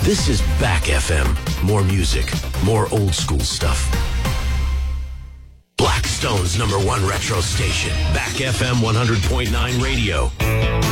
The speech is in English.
This is Back FM. More music, more old school stuff. Blackstone's #1 retro station, Back FM 100.9 radio.